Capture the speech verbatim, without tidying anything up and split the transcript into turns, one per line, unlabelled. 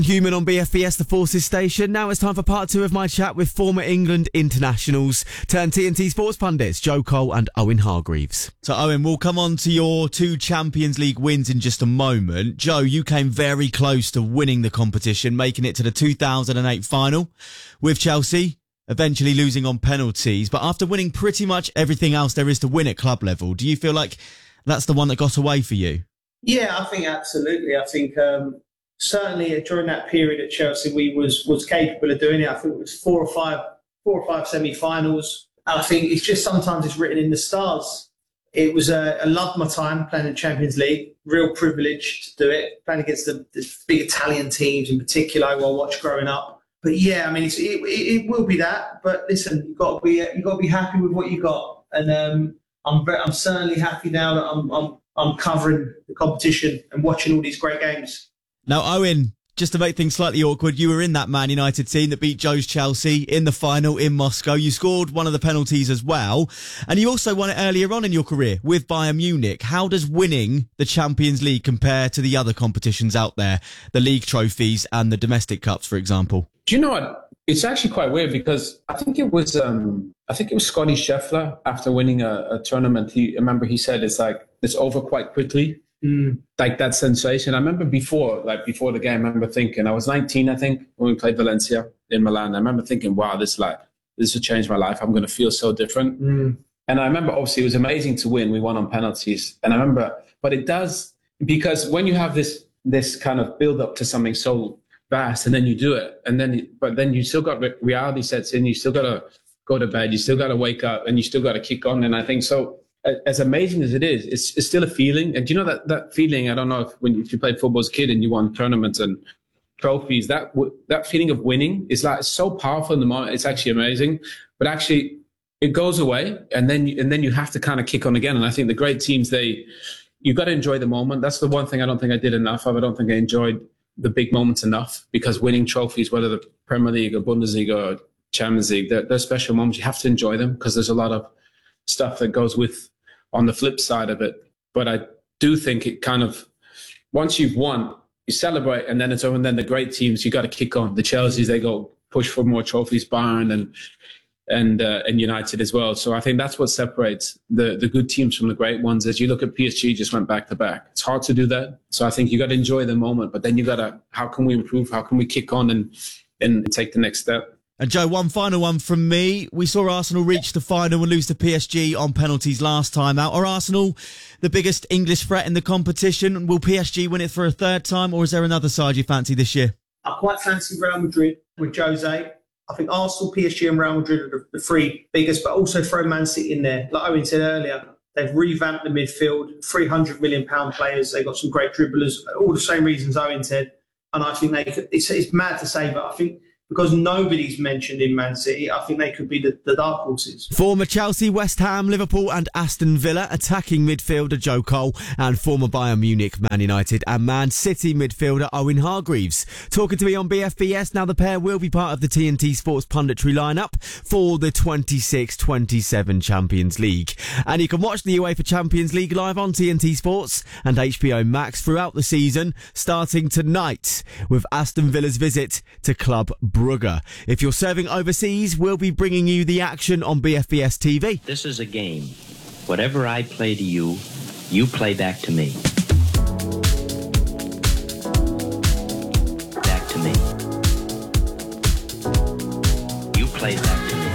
Human on B F B S, the Forces Station. Now it's time for part two of my chat with former England internationals turned T N T Sports pundits Joe Cole and Owen Hargreaves. So Owen, we'll come on to your two Champions League wins in just a moment. Joe, you came very close to winning the competition, making it to the two thousand eight final with Chelsea, eventually losing on penalties. But after winning pretty much everything else there is to win at club level, do you feel like that's the one that got away for you?
Yeah, I think absolutely. I think um, certainly during that period at Chelsea, we was was capable of doing it. I think it was four or five, four or five semi-finals. And I think it's just sometimes it's written in the stars. It was uh, I loved my time playing in Champions League. Real privilege to do it, playing against the, the big Italian teams in particular, who I watched growing up. But yeah, I mean, it's, it, it will be that. But listen, you've got to be you got to be happy with what you got. And um, I'm very, I'm certainly happy now that I'm, I'm I'm covering the competition and watching all these great games.
Now, Owen, just to make things slightly awkward, you were in that Man United team that beat Joe's Chelsea in the final in Moscow. You scored one of the penalties as well. And you also won it earlier on in your career with Bayern Munich. How does winning the Champions League compare to the other competitions out there, the league trophies and the domestic cups, for example?
Do you know what? It's actually quite weird because I think it was um, I think it was Scotty Scheffler after winning a, a tournament. He I remember he said it's like it's over quite quickly. Mm. Like that sensation. I remember before, like before the game, I remember thinking, I was nineteen, I think, when we played Valencia in Milan. I remember thinking, wow, this like this will change my life. I'm going to feel so different. Mm. And I remember, obviously, it was amazing to win. We won on penalties. And I remember, but it does, because when you have this this kind of build up to something so fast, and then you do it, and then, but then you still got re- reality sets in. You still got to go to bed. You still got to wake up, and you still got to kick on. And I think so. As amazing as it is, it's, it's still a feeling. And do you know that, that feeling, I don't know if when you, if you played football as a kid and you won tournaments and trophies, that that feeling of winning is like so powerful in the moment. It's actually amazing. But actually, it goes away, and then and then you have to kind of kick on again. And I think the great teams, they you've got to enjoy the moment. That's the one thing I don't think I did enough of. I don't think I enjoyed the big moments enough, because winning trophies, whether the Premier League or Bundesliga or Champions League, they're, they're special moments. You have to enjoy them because there's a lot of stuff that goes with on the flip side of it. But I do think it kind of, once you've won, you celebrate, and then it's over. And then the great teams, you got to kick on. The Chelseas, they go push for more trophies, Bayern and and uh, and United as well. So I think that's what separates the the good teams from the great ones. As you look at P S G, just went back to back. It's hard to do that. So I think you got to enjoy the moment, but then you got to, how can we improve? How can we kick on and and take the next step?
And Joe, one final one from me. We saw Arsenal reach the final and lose to P S G on penalties last time out. Are Arsenal the biggest English threat in the competition? Will P S G win it for a third time, or is there another side you fancy this year?
I quite fancy Real Madrid with Jose. I think Arsenal, P S G and Real Madrid are the three biggest, but also throw Man City in there. Like Owen said earlier, they've revamped the midfield, three hundred million pound players. They've got some great dribblers, all the same reasons Owen said. And I think they could, it's, it's mad to say, but I think because nobody's mentioned in Man City, I think they could be the, the dark horses.
Former Chelsea, West Ham, Liverpool and Aston Villa attacking midfielder Joe Cole, and former Bayern Munich, Man United and Man City midfielder Owen Hargreaves talking to me on B F B S. Now the pair will be part of the T N T Sports punditry lineup for the twenty-six twenty-seven Champions League. And you can watch the UEFA Champions League live on T N T Sports and H B O Max throughout the season, starting tonight with Aston Villa's visit to Club Brugge. If you're serving overseas, we'll be bringing you the action on B F B S T V.
This is a game. Whatever I play to you, you play back to me. Back to me. You play back to me.